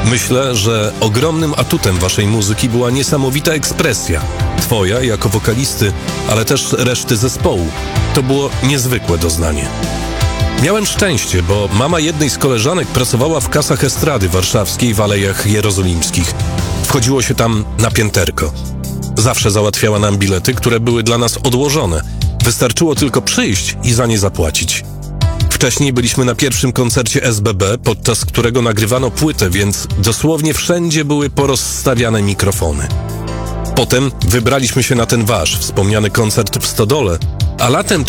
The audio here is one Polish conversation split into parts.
Myślę, że ogromnym atutem waszej muzyki była niesamowita ekspresja. Twoja jako wokalisty, ale też reszty zespołu. To było niezwykłe doznanie. Miałem szczęście, bo mama jednej z koleżanek pracowała w kasach estrady warszawskiej w Alejach Jerozolimskich. Wchodziło się tam na pięterko. Zawsze załatwiała nam bilety, które były dla nas odłożone. Wystarczyło tylko przyjść i za nie zapłacić. Wcześniej byliśmy na pierwszym koncercie SBB, podczas którego nagrywano płytę, więc dosłownie wszędzie były porozstawiane mikrofony. Potem wybraliśmy się na ten wasz, wspomniany koncert w Stodole, a latem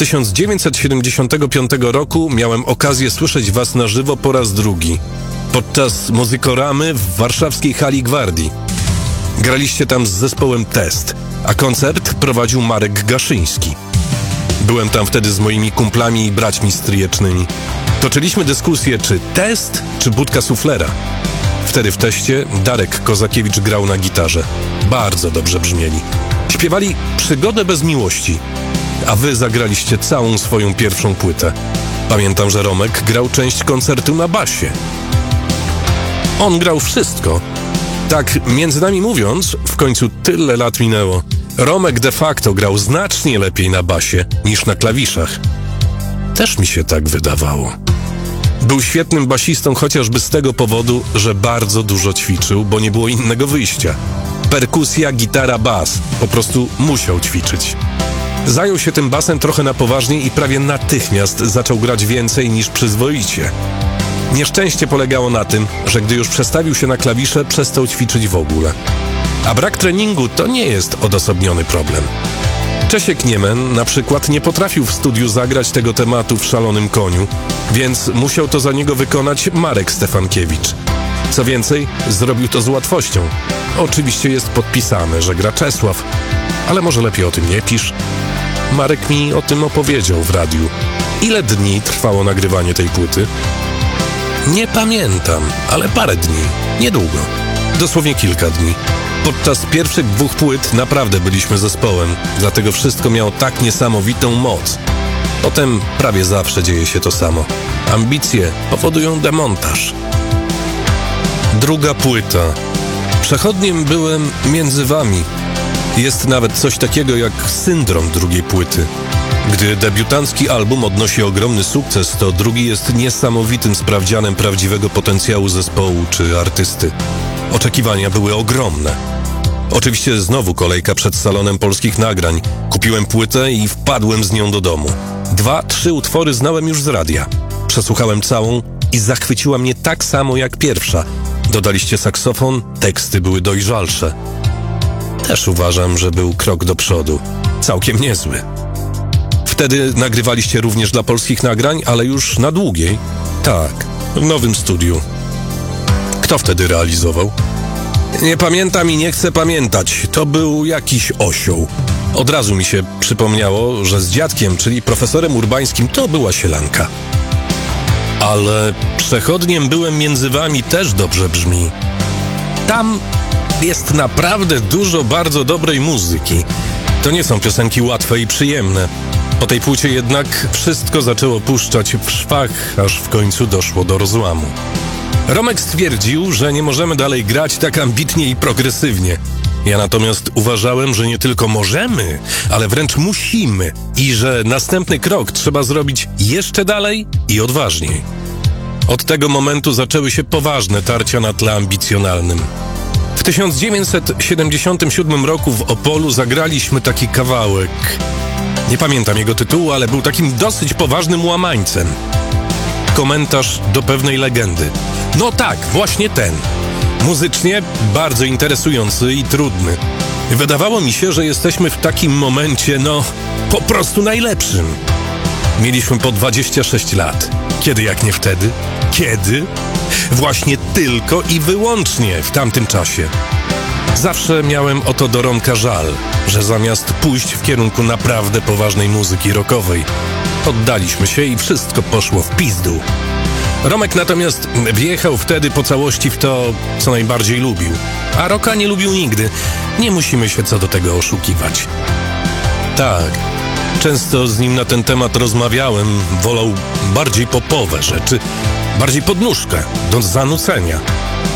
1975 roku miałem okazję słyszeć was na żywo po raz drugi, podczas Muzykoramy w warszawskiej hali Gwardii. Graliście tam z zespołem Test, a koncert prowadził Marek Gaszyński. Byłem tam wtedy z moimi kumplami i braćmi stryjecznymi. Toczyliśmy dyskusję, czy Test, czy Budka Suflera. Wtedy w Teście Darek Kozakiewicz grał na gitarze. Bardzo dobrze brzmieli. Śpiewali Przygodę bez miłości, a wy zagraliście całą swoją pierwszą płytę. Pamiętam, że Romek grał część koncertu na basie. On grał wszystko. Tak, między nami mówiąc, w końcu tyle lat minęło. Romek de facto grał znacznie lepiej na basie niż na klawiszach. Też mi się tak wydawało. Był świetnym basistą chociażby z tego powodu, że bardzo dużo ćwiczył, bo nie było innego wyjścia. Perkusja, gitara, bas. Po prostu musiał ćwiczyć. Zajął się tym basem trochę na poważnie i prawie natychmiast zaczął grać więcej niż przyzwoicie. Nieszczęście polegało na tym, że gdy już przestawił się na klawisze, przestał ćwiczyć w ogóle. A brak treningu to nie jest odosobniony problem. Czesiek Niemen na przykład nie potrafił w studiu zagrać tego tematu w Szalonym Koniu, więc musiał to za niego wykonać Marek Stefankiewicz. Co więcej, zrobił to z łatwością. Oczywiście jest podpisane, że gra Czesław, ale może lepiej o tym nie pisz. Marek mi o tym opowiedział w radiu. Ile dni trwało nagrywanie tej płyty? Nie pamiętam, ale parę dni. Niedługo. Dosłownie kilka dni. Podczas pierwszych 2 płyt naprawdę byliśmy zespołem, dlatego wszystko miało tak niesamowitą moc. Potem prawie zawsze dzieje się to samo. Ambicje powodują demontaż. Druga płyta. Przechodniem byłem między wami. Jest nawet coś takiego jak syndrom drugiej płyty. Gdy debiutancki album odnosi ogromny sukces, to drugi jest niesamowitym sprawdzianem prawdziwego potencjału zespołu czy artysty. Oczekiwania były ogromne. Oczywiście znowu kolejka przed salonem polskich nagrań. Kupiłem płytę i wpadłem z nią do domu. 2-3 utwory znałem już z radia. Przesłuchałem całą i zachwyciła mnie tak samo jak pierwsza. Dodaliście saksofon, teksty były dojrzalsze. Też uważam, że był krok do przodu. Całkiem niezły. Wtedy nagrywaliście również dla polskich nagrań, ale już na długiej. Tak, w nowym studiu. Kto wtedy realizował? Nie pamiętam i nie chcę pamiętać. To był jakiś osioł. Od razu mi się przypomniało, że z dziadkiem, czyli profesorem Urbańskim, to była sielanka. Ale przechodniem byłem między wami też dobrze brzmi. Tam jest naprawdę dużo bardzo dobrej muzyki. To nie są piosenki łatwe i przyjemne. Po tej płycie jednak wszystko zaczęło puszczać w szwach, aż w końcu doszło do rozłamu. Romek stwierdził, że nie możemy dalej grać tak ambitnie i progresywnie. Ja natomiast uważałem, że nie tylko możemy, ale wręcz musimy i że następny krok trzeba zrobić jeszcze dalej i odważniej. Od tego momentu zaczęły się poważne tarcia na tle ambicjonalnym. W 1977 roku w Opolu zagraliśmy taki kawałek. Nie pamiętam jego tytułu, ale był takim dosyć poważnym łamańcem. Komentarz do pewnej legendy. No tak, właśnie ten. Muzycznie bardzo interesujący i trudny. Wydawało mi się, że jesteśmy w takim momencie, po prostu najlepszym. Mieliśmy po 26 lat. Kiedy jak nie wtedy? Kiedy? Właśnie tylko i wyłącznie w tamtym czasie. Zawsze miałem o to do Romka żal, że zamiast pójść w kierunku naprawdę poważnej muzyki rockowej, oddaliśmy się i wszystko poszło w pizdu. Romek natomiast wjechał wtedy po całości w to, co najbardziej lubił. A rocka nie lubił nigdy. Nie musimy się co do tego oszukiwać. Tak, często z nim na ten temat rozmawiałem. Wolał bardziej popowe rzeczy, bardziej pod nóżkę, do zanucenia.